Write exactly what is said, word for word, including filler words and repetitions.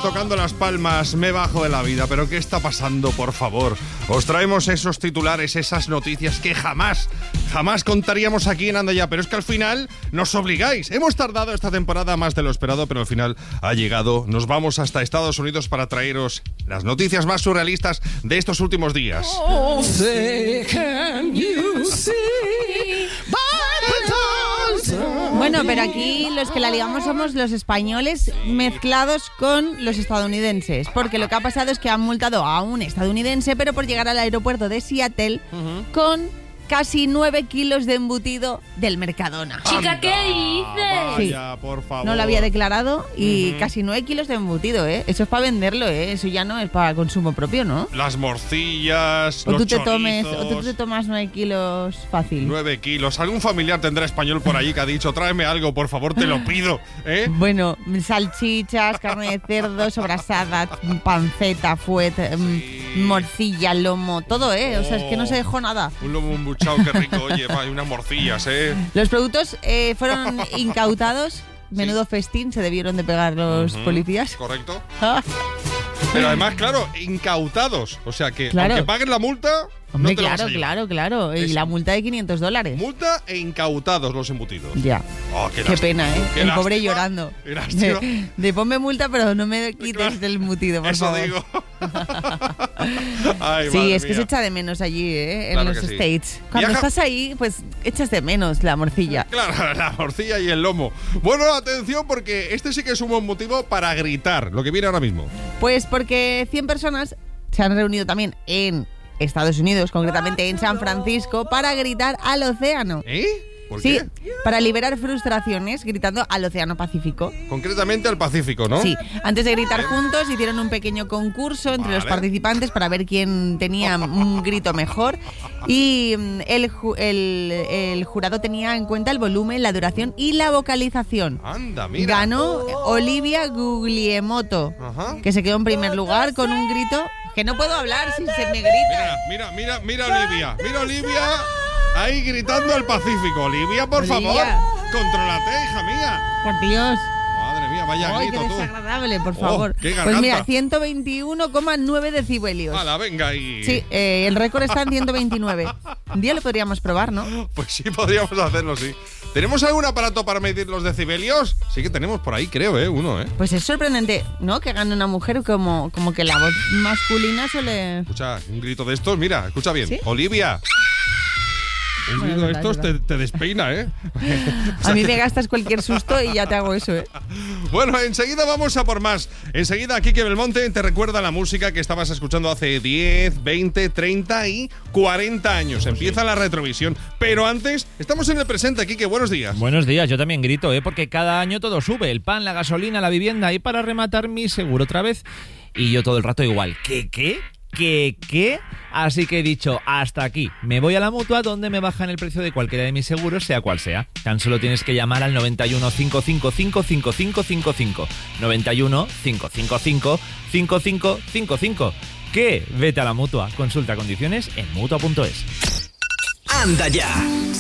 tocando las palmas, me bajo de la vida. ¿Pero qué está pasando, por favor? Os traemos esos titulares, esas noticias que jamás, jamás contaríamos aquí en Anda Ya. Pero es que al final nos obligáis. Hemos tardado esta temporada más de lo esperado, pero al final ha llegado. Nos vamos hasta Estados Unidos para traeros las noticias más surrealistas de estos últimos días. Oh, say, can you see by the dawn's early Bueno, pero aquí los que la ligamos somos los españoles mezclados con los estadounidenses, porque lo que ha pasado es que han multado a un estadounidense, pero por llegar al aeropuerto de Seattle uh-huh. con casi nueve kilos de embutido del Mercadona. Chica, ¿qué dices? Sí. Vaya, por favor. No lo había declarado y uh-huh. casi nueve kilos de embutido, ¿eh? Eso es para venderlo, ¿eh? Eso ya no es para consumo propio, ¿no? Las morcillas, o los tú te chorizos. tomes, o tú te tomas nueve kilos fácil. Nueve kilos. Algún familiar tendrá español por allí que ha dicho, tráeme algo, por favor, te lo pido, ¿eh? Bueno, salchichas, carne de cerdo, sobrasada, panceta, fuet, sí. morcilla, lomo, todo, ¿eh? O sea, es que no se dejó nada. Un lomo embuchado, qué rico, oye, hay unas morcillas, ¿eh? Los productos eh, fueron incautados. Menudo sí. festín se debieron de pegar los uh-huh. policías. Correcto. Pero además, claro, incautados. O sea que, claro. aunque paguen la multa, Hombre, no te claro, lo vas a claro, claro. Y es la multa de quinientos dólares. Multa e incautados los embutidos. Ya. Oh, qué, qué pena, ¿eh? Qué El lástima, pobre llorando. Qué lástima. De, de ponme multa, pero no me quites claro. del embutido, por Eso favor. digo. Ay, sí, es mía. que se echa de menos allí, ¿eh? En claro los sí. States. Cuando Viaja... estás ahí, pues echas de menos la morcilla. Claro, la morcilla y el lomo. Bueno, atención, porque este sí que es un buen motivo para gritar, lo que viene ahora mismo. Pues porque cien personas se han reunido también en Estados Unidos, concretamente en San Francisco, para gritar al océano. ¿Eh? ¿Por sí, qué? Para liberar frustraciones, gritando al océano Pacífico. Concretamente al Pacífico, ¿no? Sí, antes de gritar juntos hicieron un pequeño concurso entre vale. los participantes para ver quién tenía un grito mejor y el, el, el jurado tenía en cuenta el volumen, la duración y la vocalización. Anda, mira. Ganó Olivia Guglielmoto, Ajá. que se quedó en primer lugar con un grito que no puedo hablar si se me grita. Mira, mira, mira, mira Olivia, mira Olivia. Ahí gritando al Pacífico. Olivia, por Olivia. favor, contrólate, hija mía. Por Dios. Madre mía, vaya Ay, grito qué tú. desagradable, por favor. Oh, qué pues mira, ciento veintiuno coma nueve decibelios. Hala, venga ahí. Sí, eh, el récord está en ciento veintinueve. Un día lo podríamos probar, ¿no? Pues sí, podríamos hacerlo, sí. ¿Tenemos algún aparato para medir los decibelios? Sí que tenemos por ahí, creo, ¿eh? Uno, ¿eh? Pues es sorprendente, ¿no? Que gane una mujer como, como que la voz masculina suele... Escucha, un grito de estos, mira, escucha bien. ¿Sí? Olivia. Un bueno, grito de estos te, te despeina, ¿eh? A mí me gastas cualquier susto y ya te hago eso, ¿eh? Bueno, enseguida vamos a por más. Enseguida Quique Belmonte te recuerda la música que estabas escuchando hace diez, veinte, treinta y cuarenta años. Empieza la retrovisión. Pero antes, estamos en el presente, Quique. Buenos días. Buenos días, yo también grito, ¿eh? Porque cada año todo sube. El pan, la gasolina, la vivienda. Y para rematar, mi seguro otra vez. Y yo todo el rato igual. ¿Qué, qué? ¿Qué, qué? Así que he dicho, hasta aquí. Me voy a la Mutua donde me bajan el precio de cualquiera de mis seguros, sea cual sea. Tan solo tienes que llamar al noventa y uno, cinco cinco cinco, cinco cinco cinco cinco. noventa y uno, cinco cinco cinco, cinco cinco cinco cinco. ¿Qué? Vete a la Mutua. Consulta condiciones en mutua punto es. Anda Ya.